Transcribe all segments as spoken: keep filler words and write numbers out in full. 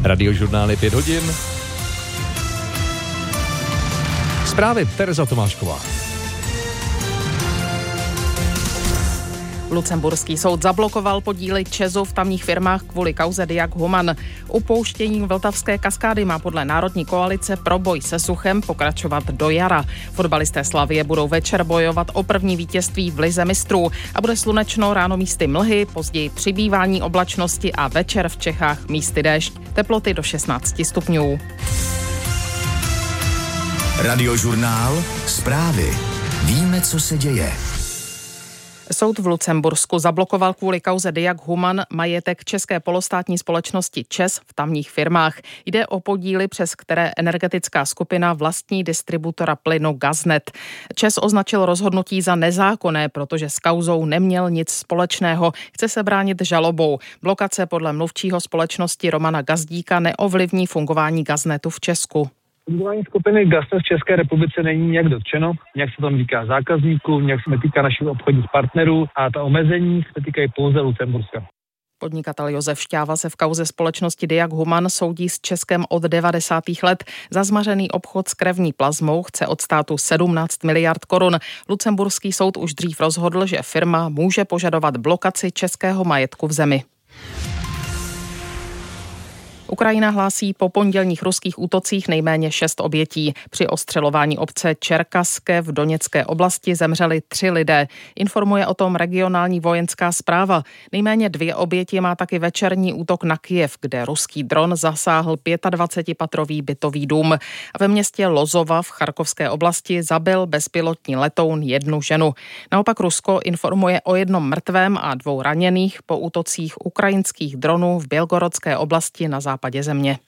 Radiožurnál je pět hodin. Zprávy Tereza Tomášková. Lucemburský soud zablokoval podíly ČEZu v tamních firmách kvůli kauze Diag Human. Upouštění vltavské kaskády má podle Národní koalice pro boj se suchem pokračovat do jara. Fotbalisté Slavie budou večer bojovat o první vítězství v lize mistrů a bude slunečno, ráno místy mlhy, později přibývání oblačnosti a večer v Čechách místy déšť. Teploty do šestnáct stupňů. Radiožurnál, zprávy. Víme, co se děje. Soud v Lucembursku zablokoval kvůli kauze Diag Human majetek české polostátní společnosti ČEZ v tamních firmách. Jde o podíly, přes které energetická skupina vlastní distributora plynu Gaznet. ČEZ označil rozhodnutí za nezákonné, protože s kauzou neměl nic společného. Chce se bránit žalobou. Blokace podle mluvčího společnosti Romana Gazdíka neovlivní fungování Gaznetu v Česku. Fungování skupiny Gaznet v České republice není nějak dotčeno, nějak se tam týká zákazníků, nějak se netýká našich obchodních partnerů a ta omezení se týkají pouze Lucemburska. Podnikatel Josef Šťáva se v kauze společnosti Diag Human soudí s Českem od devadesátých let. Za zmařený obchod s krevní plazmou chce od státu sedmnáct miliard korun. Lucemburský soud už dřív rozhodl, že firma může požadovat blokaci českého majetku v zemi. Ukrajina hlásí po pondělních ruských útocích nejméně šest obětí. Při ostřelování obce Čerkaske v Doněcké oblasti zemřeli tři lidé. Informuje o tom regionální vojenská správa. Nejméně dvě oběti má taky večerní útok na Kyjev, kde ruský dron zasáhl dvacetipatrový bytový dům. A ve městě Lozova v Charkovské oblasti zabil bezpilotní letoun jednu ženu. Naopak Rusko informuje o jednom mrtvém a dvou raněných po útocích ukrajinských dronů v Bělgorodské oblasti na západě západě země.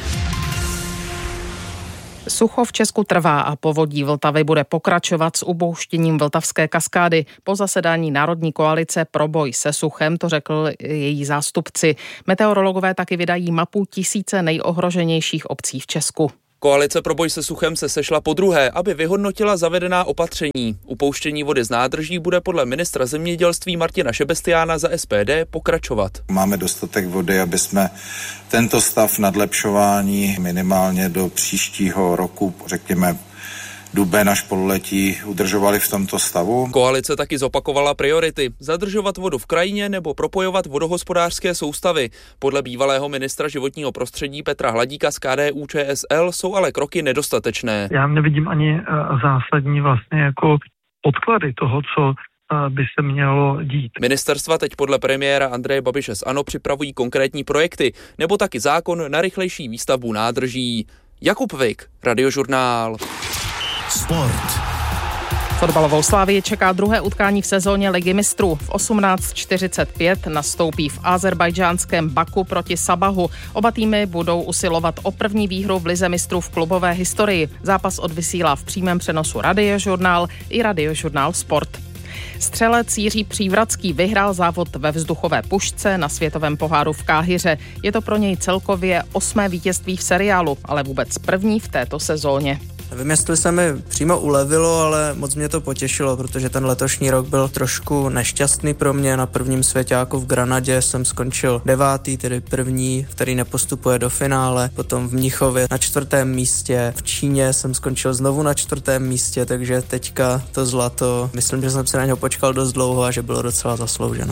Sucho v Česku trvá a povodí Vltavy bude pokračovat s upouštěním vltavské kaskády. Po zasedání Národní koalice pro boj se suchem, to řekl její zástupci. Meteorologové taky vydají mapu tisíce nejohroženějších obcí v Česku. Koalice pro boj se suchem se sešla podruhé, aby vyhodnotila zavedená opatření. Upouštění vody z nádrží bude podle ministra zemědělství Martina Šebestiána za S P D pokračovat. Máme dostatek vody, aby jsme tento stav nadlepšování minimálně do příštího roku, řekněme, duben až pololetí udržovali v tomto stavu. Koalice taky zopakovala priority. Zadržovat vodu v krajině nebo propojovat vodohospodářské soustavy. Podle bývalého ministra životního prostředí Petra Hladíka z K D U Č S L jsou ale kroky nedostatečné. Já nevidím ani zásadní vlastně jako podklady toho, co by se mělo dít. Ministerstva teď podle premiéra Andreje Babiše z ANO připravují konkrétní projekty, nebo taky zákon na rychlejší výstavbu nádrží. Jakub Vik, Radiožurnál. Sport. Fotbalovou Slávii čeká druhé utkání v sezóně Ligy mistrů. V osmnáct čtyřicet pět nastoupí v azerbajdžánském Baku proti Sabahu. Oba týmy budou usilovat o první výhru v Lize mistrů v klubové historii. Zápas odvysílá v přímém přenosu Radiožurnál i Radiožurnál Sport. Střelec Jiří Přívratský vyhrál závod ve vzduchové pušce na světovém poháru v Káhiře. Je to pro něj celkově osmé vítězství v seriálu, ale vůbec první v této sezóně. Nevím, jestli se mi přímo ulevilo, ale moc mě to potěšilo, protože ten letošní rok byl trošku nešťastný pro mě. Na prvním svěťáku v Granadě jsem skončil devátý, tedy první, který nepostupuje do finále. Potom v Mnichově na čtvrtém místě. V Číně jsem skončil znovu na čtvrtém místě, takže teďka to zlato, myslím, že jsem se na něho počkal dost dlouho a že bylo docela zasloužené.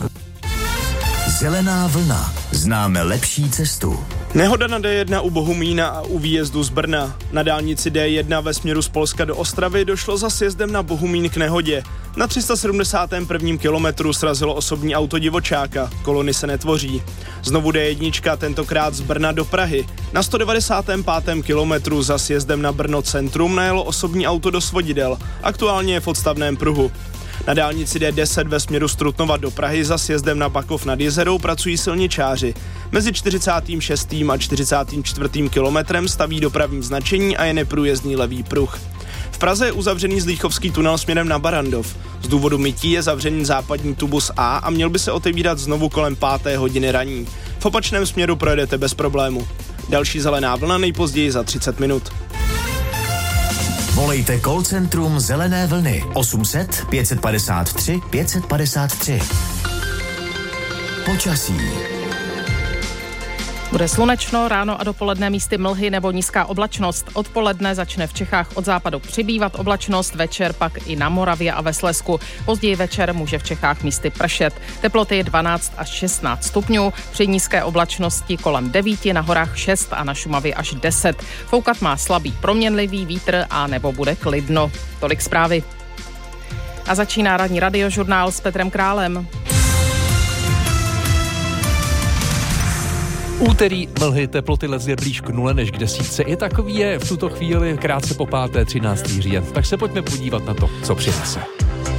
Zelená vlna. Známe lepší cestu. Nehoda na D jedna u Bohumína a u výjezdu z Brna. Na dálnici D jedna ve směru z Polska do Ostravy došlo za sjezdem na Bohumín k nehodě. Na tři sta sedmdesátém prvním kilometru srazilo osobní auto divočáka. Kolony se netvoří. Znovu D jedna, tentokrát z Brna do Prahy. Na sto devadesátém pátém kilometru za sjezdem na Brno centrum najelo osobní auto do svodidel. Aktuálně je v odstavném pruhu. Na dálnici D deset ve směru z Trutnova do Prahy za sjezdem na Bakov nad Jezerou pracují silničáři. Mezi čtyřicátým šestým a čtyřicátým čtvrtým kilometrem staví dopravní značení a je neprůjezdný levý pruh. V Praze je uzavřený Zlíchovský tunel směrem na Barandov. Z důvodu mytí je zavřený západní tubus A a měl by se otevírat znovu kolem páté hodiny raní. V opačném směru projedete bez problému. Další zelená vlna nejpozději za třicet minut. Volejte call centrum Zelené vlny osm set pět padesát tři pět padesát tři. Počasí. Bude slunečno, ráno a dopoledne místy mlhy nebo nízká oblačnost. Odpoledne začne v Čechách od západu přibývat oblačnost, večer pak i na Moravě a ve Slezsku. Později večer může v Čechách místy pršet. Teploty dvanáct až šestnáct stupňů, při nízké oblačnosti kolem devět, na horách šest a na Šumavě až deset. Foukat má slabý proměnlivý vítr a nebo bude klidno. Tolik zprávy. A začíná ranní radiožurnál s Petrem Králem. Úterý mlhy, teploty leze blíž k nule než k desítce. I takový je v tuto chvíli krátce po páté třináctého říjen. Tak se pojďme podívat na to, co přinese.